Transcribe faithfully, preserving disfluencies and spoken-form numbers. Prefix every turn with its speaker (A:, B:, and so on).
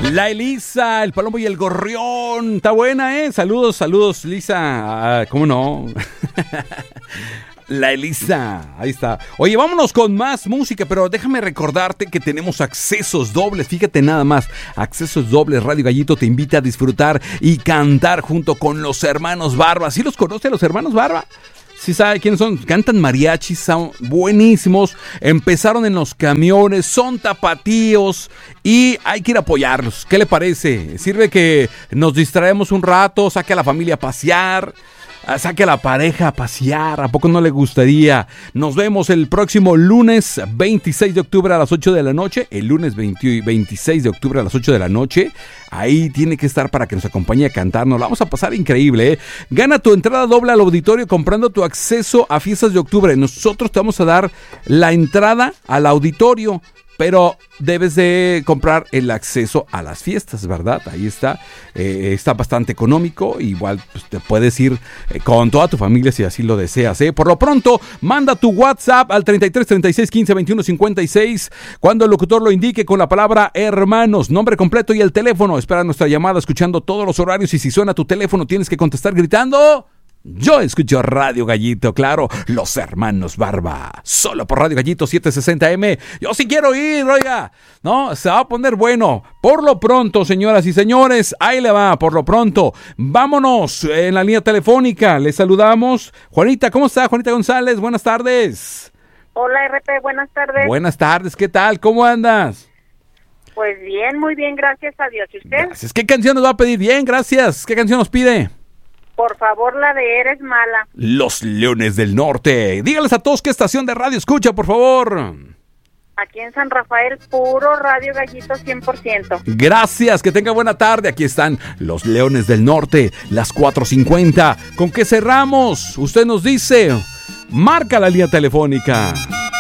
A: La Elisa, el Palomo y el Gorrión. Está buena, ¿eh? Saludos, saludos, Lisa. Ah, ¿cómo no? La Elisa, ahí está. Oye, vámonos con más música, pero déjame recordarte que tenemos accesos dobles. Fíjate nada más, accesos dobles. Radio Gallito te invita a disfrutar y cantar junto con los hermanos Barba. ¿Sí los conoce los hermanos Barba? ¿Sí sabe quiénes son? Cantan mariachis, son buenísimos. Empezaron en los camiones, son tapatíos y hay que ir a apoyarlos. ¿Qué le parece? Sirve que nos distraemos un rato, saque a la familia a pasear, saque a la pareja a pasear. ¿A poco no le gustaría? Nos vemos el próximo lunes veintiséis de octubre a las ocho de la noche. El lunes veinte, veintiséis de octubre a las ocho de la noche. Ahí tiene que estar para que nos acompañe a cantarnos. La vamos a pasar increíble, ¿eh? Gana tu entrada doble al auditorio comprando tu acceso a Fiestas de Octubre. Nosotros te vamos a dar la entrada al auditorio, pero debes de comprar el acceso a las fiestas, ¿verdad? Ahí está, eh, está bastante económico. Igual pues, te puedes ir eh, con toda tu familia si así lo deseas, ¿eh? Por lo pronto, manda tu WhatsApp al treinta y tres, treinta y seis, quince, veintiuno, cincuenta y seis cuando el locutor lo indique con la palabra hermanos, nombre completo y el teléfono. Espera nuestra llamada escuchando todos los horarios y si suena tu teléfono tienes que contestar gritando: yo escucho Radio Gallito, claro, los hermanos Barba, solo por Radio Gallito setecientos sesenta eme. Yo sí quiero ir, oiga, no, se va a poner bueno. Por lo pronto, señoras y señores, ahí le va, por lo pronto. Vámonos en la línea telefónica, les saludamos. Juanita, ¿cómo está? Juanita González, buenas tardes.
B: Hola, R P, buenas tardes.
A: Buenas tardes, ¿qué tal? ¿Cómo andas?
B: Pues bien, muy bien, gracias a Dios. ¿Y usted?
A: Gracias. ¿Qué canción nos va a pedir? Bien, gracias. ¿Qué canción nos pide?
B: Por favor, la de Eres Mala.
A: Los Leones del Norte. Dígales a todos qué estación de radio escucha, por favor.
B: Aquí en San Rafael, puro Radio Gallito cien por ciento.
A: Gracias, que tenga buena tarde. Aquí están los Leones del Norte, las cuatro cincuenta. ¿Con qué cerramos? Usted nos dice, marca la línea telefónica.